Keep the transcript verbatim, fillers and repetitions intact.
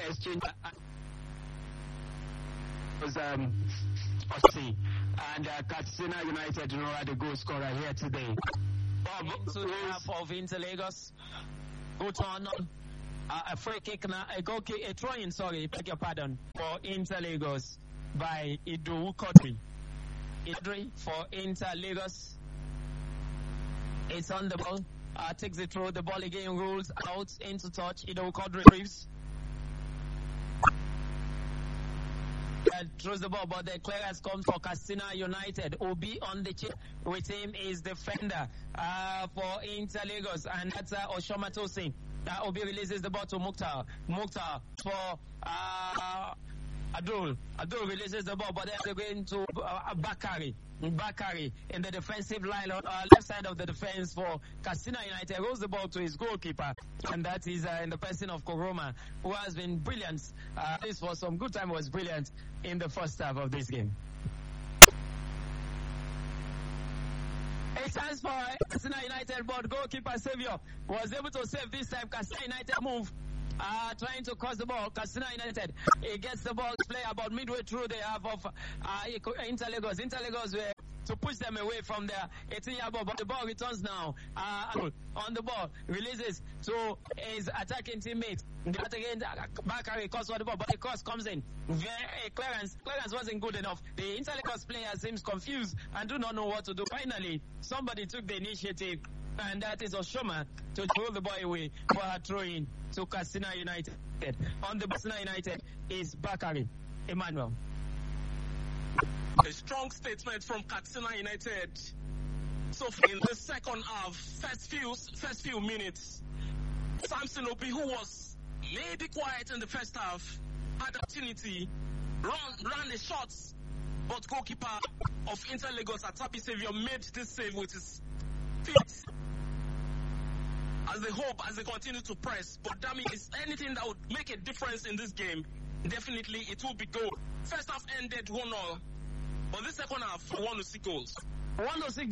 exchange was um, and uh, Katsina United you know, are the goal scorer here today. Bob, into the half of Inter Lagos. Good on. Uh, a free kick now, a goal kick, a throw-in, sorry, beg your pardon, for Inter Lagos by Idu Kodri. Idri for Inter Lagos. It's on the ball. Uh, takes it through the ball again, rolls out into touch. Idu Kodri retrieves. Uh, throws the ball, but the clearance comes for Katsina United. Obi on the chip with him is defender uh, for Inter Lagos, and that's uh, Oshoma Tosin. Uh, Obi releases the ball to Mukhtar. Mukhtar for uh, Abdul. Abdul releases the ball, but they're going to uh, Bakari. Bakari in the defensive line on uh, left side of the defense for Katsina United. Rolls the ball to his goalkeeper, and that is uh, in the person of Koroma, who has been brilliant. Uh, this for some good time was brilliant in the first half of this game. It stands for Katsina United, but goalkeeper Saviour was able to save this time. Katsina United move. Uh, trying to cross the ball, Katsina United. He gets the ball to play about midway through the half of uh, Inter Lagos. Inter Lagos were to push them away from their eighteen-yard ball, but the ball returns now. Uh, on the ball, releases to his attacking teammate. That again, Bakari cross for the ball, but the cross comes in. Very clearance. Clearance wasn't good enough. The Inter Lagos player seems confused and do not know what to do. Finally, somebody took the initiative, and that is Oshoma to throw the ball away for her throw-in to Katsina United. On the Katsina United is Bakari Emmanuel. A strong statement from Katsina United. So in the second half, first few first few minutes, Samson Obi, who was maybe quiet in the first half, had opportunity, run, ran the shots, but goalkeeper of Inter Lagos, Atapi Saviour, made this save with his feet. As they hope, as they continue to press, but that means anything that would make a difference in this game, definitely it will be goal. First half ended one all, but the second half, we want to see goals. We want to see